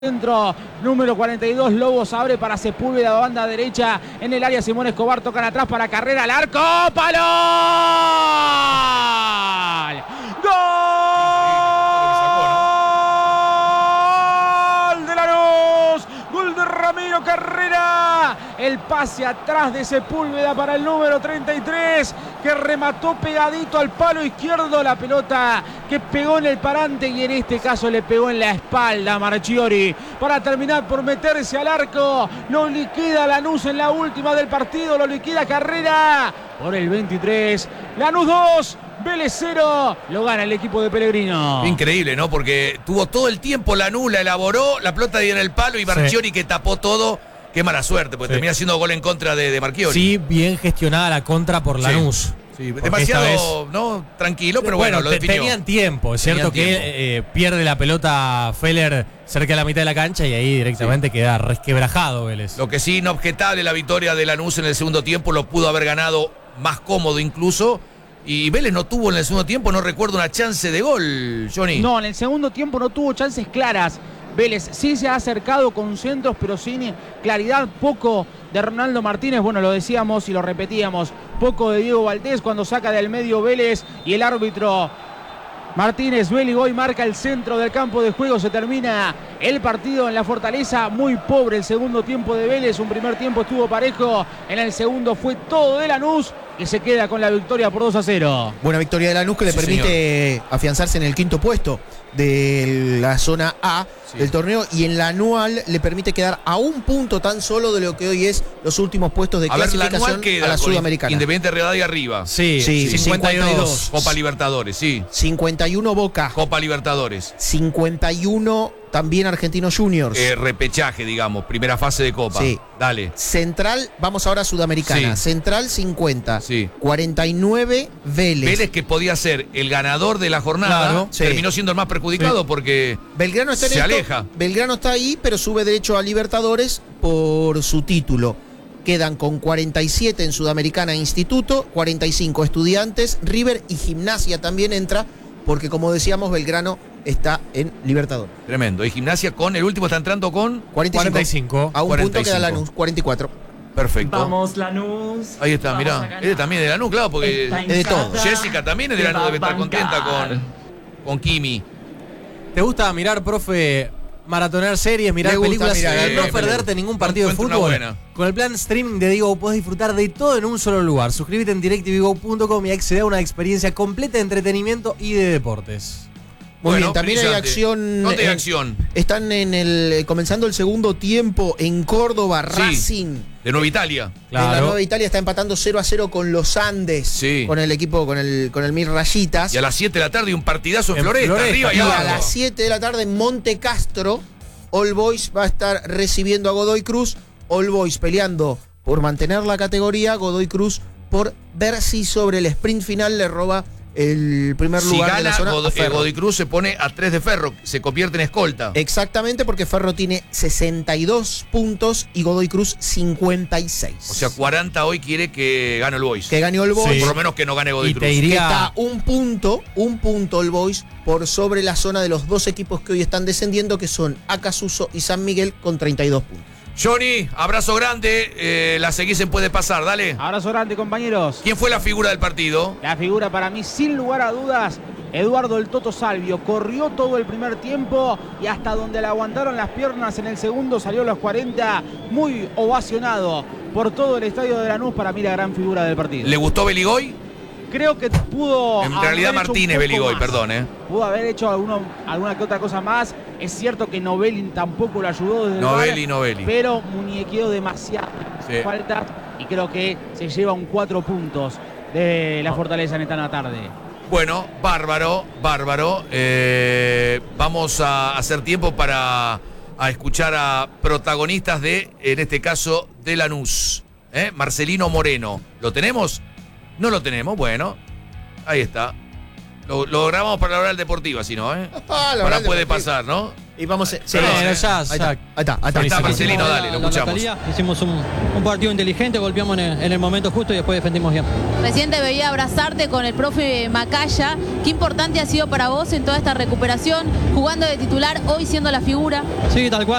Centro, número 42, Lobos abre para Sepúlveda, banda derecha, en el área Simón Escobar, tocan atrás para Carrera, al arco, ¡palo! ¡Gol de Lanús! ¡Gol de Ramiro Carrera! El pase atrás de Sepúlveda para el número 33, que remató pegadito al palo izquierdo, la pelota que pegó en el parante y en este caso le pegó en la espalda a Marchiori para terminar por meterse al arco. Lo liquida Lanús en la última del partido, lo liquida Carrera por el 23. Lanús 2, Vélez 0, lo gana el equipo de Pellegrino. Increíble, ¿no? Porque tuvo todo el tiempo Lanús, la elaboró, la pelota dio en el palo y Marchiori que tapó todo. Qué mala suerte, porque termina siendo gol en contra de Marchiori. Sí, bien gestionada la contra por Lanús. Sí, demasiado ¿no? Tranquilo, pero bueno, lo definió. Tenían tiempo, es cierto que pierde la pelota Feller cerca de la mitad de la cancha y ahí directamente queda resquebrajado Vélez. Lo que sí, inobjetable la victoria de Lanús en el segundo tiempo, lo pudo haber ganado más cómodo incluso. Y Vélez no tuvo en el segundo tiempo, no recuerdo una chance de gol, Johnny. No, en el segundo tiempo no tuvo chances claras. Vélez sí se ha acercado con centros, pero sin claridad. Poco de Ronaldo Martínez, bueno, lo decíamos y lo repetíamos. Poco de Diego Valdés cuando saca del medio Vélez y el árbitro Martínez Beligoy marca el centro del campo de juego. Se termina el partido en la Fortaleza. Muy pobre el segundo tiempo de Vélez. Un primer tiempo estuvo parejo. En el segundo fue todo de Lanús, que se queda con la victoria por 2-0. Buena victoria de Lanús que le permite afianzarse en el quinto puesto de la zona A del torneo, y en la anual le permite quedar a un punto tan solo de lo que hoy es los últimos puestos de clasificación a la Sudamericana. Independiente Rivadavia arriba. Sí, 52. Copa Libertadores, sí. 51 Boca. Copa Libertadores. 51 también Argentinos Juniors. Repechaje, digamos, primera fase de Copa. Sí. Dale. Central, vamos ahora a Sudamericana. Sí. Central 50. Sí. 49 Vélez. Vélez, que podía ser el ganador de la jornada, Claro, terminó siendo el más perjudicado porque Belgrano está en se esto. aleja. Belgrano está ahí, pero sube derecho a Libertadores por su título. Quedan con 47 en Sudamericana Instituto, 45 Estudiantes, River y Gimnasia también entra, porque como decíamos, Belgrano está en Libertadores. Tremendo. Y Gimnasia con el último está entrando con 45. A un 45. punto queda Lanús, 44. Perfecto. Vamos, Lanús. Ahí está, Vamos mirá. Este también es de Lanús, claro, porque Es de todo. Jessica también es de Lanús, debe estar contenta con Kimi. ¿Te gusta mirar, profe, maratonear series, mirar Me gusta películas mirar, y no perderte ningún partido de encuentro fútbol? una buena. Con el plan streaming de Digo podés disfrutar de todo en un solo lugar. Suscríbete en DirecTVGo.com y accede a una experiencia completa de entretenimiento y de deportes. Muy Bueno, bien, también hay brillante. acción. ¿Dónde hay acción? Están comenzando el segundo tiempo en Córdoba, Sí. Racing. De Nueva Italia. En la Nueva Italia está empatando 0-0 con los Andes. Sí. Con el equipo, con el Mir Rayitas. Y a las 7 de la tarde un partidazo en En Floresta, Floresta, arriba y Y abajo. a las 7 de la tarde en Monte Castro, All Boys va a estar recibiendo a Godoy Cruz. All Boys peleando por mantener la categoría, Godoy Cruz por ver si sobre el sprint final le roba el primer Si lugar de la gana, zona a Ferro. Godoy Cruz se pone a 3 de Ferro, se convierte en escolta. Exactamente, porque Ferro tiene 62 puntos y Godoy Cruz 56. O sea, 40 hoy quiere que gane el Boys. que gane All Boys. Sí. Por lo menos que no gane Godoy Y Cruz. te Que diría, está un punto All Boys por sobre la zona de los dos equipos que hoy están descendiendo, que son Acasuso y San Miguel con 32 puntos. Johnny, abrazo grande. La seguís en Puede Pasar, dale. Abrazo grande, compañeros. ¿Quién fue la figura del partido? La figura para mí, sin lugar a dudas, Eduardo el Toto Salvio. Corrió todo el primer tiempo y hasta donde le aguantaron las piernas en el segundo salió a los 40. Muy ovacionado por todo el estadio de Lanús. Para mí la gran figura del partido. ¿Le gustó Beligoy? Creo que pudo En haber realidad hecho un Martínez poco Beligoy, más. perdón, Pudo haber hecho alguna que otra cosa más. Es cierto que Novelli tampoco lo ayudó desde Novelli, el Novelli. VAR, pero muñequeó demasiado Sí. faltas y creo que se lleva un 4 puntos de la Fortaleza en esta tarde. Bueno, bárbaro. Vamos a hacer tiempo para escuchar a protagonistas en este caso, de Lanús. Marcelino Moreno. ¿Lo tenemos? No lo tenemos, bueno. Ahí está. Lo grabamos para la oral deportiva, si no, La Ahora oral puede deportiva. pasar, ¿no? Y vamos. Sí, Bueno, ya, ahí está. Ahí está Marcelino, dale, lo La escuchamos. localidad, hicimos un partido inteligente, golpeamos en el momento justo y después defendimos bien. Recién te veía abrazarte con el profe Macaya. ¿Qué importante ha sido para vos en toda esta recuperación, jugando de titular, hoy siendo la figura? Sí, tal cual.